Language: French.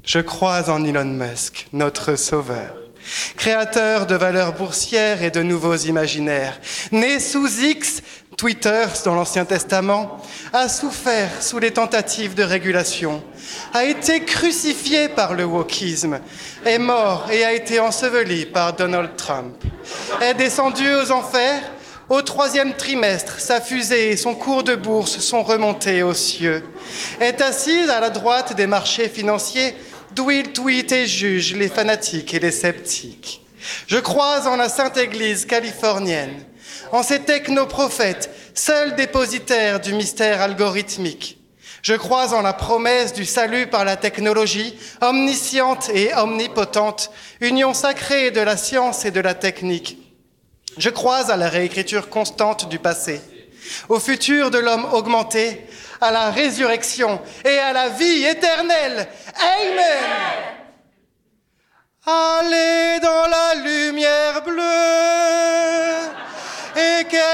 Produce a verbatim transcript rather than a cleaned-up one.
Je crois en Elon Musk, notre sauveur, créateur de valeurs boursières et de nouveaux imaginaires. Né sous X, Twitter, dans l'Ancien Testament, a souffert sous les tentatives de régulation, a été crucifié par le wokisme, est mort et a été enseveli par Donald Trump, est descendu aux enfers. Au troisième trimestre, sa fusée et son cours de bourse sont remontés aux cieux, est assise à la droite des marchés financiers, d'où il tweete et juge les fanatiques et les sceptiques. Je crois en la Sainte Église californienne, en ces technoprophètes, seuls dépositaires du mystère algorithmique. Je crois en la promesse du salut par la technologie, omnisciente et omnipotente, union sacrée de la science et de la technique. Je crois à la réécriture constante du passé, au futur de l'homme augmenté, à la résurrection et à la vie éternelle. Amen. Alléluia.